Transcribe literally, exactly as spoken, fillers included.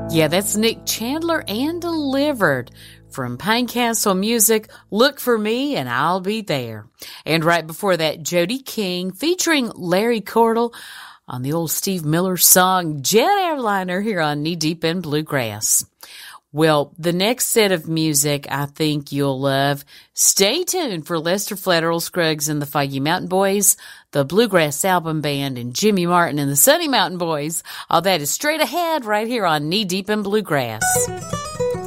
Yeah, that's Nick Chandler and Delivered. From Pine Castle Music, Look for Me and I'll Be There. And right before that, Jody King featuring Larry Cordell on the old Steve Miller song Jet Airliner here on Knee Deep in Bluegrass. Well, the next set of music I think you'll love. Stay tuned for Lester Flatt, Scruggs and the Foggy Mountain Boys, the Bluegrass Album Band, and Jimmy Martin and the Sunny Mountain Boys. All that is straight ahead right here on Knee Deep in Bluegrass.